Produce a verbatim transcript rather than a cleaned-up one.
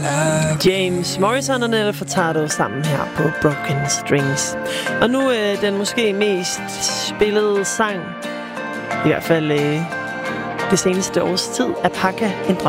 James Morrison og Nelly Furtado sammen her på Broken Strings. Og nu øh, den måske mest spillede sang, i hvert fald øh, det seneste års tid, er Pakka en drøm.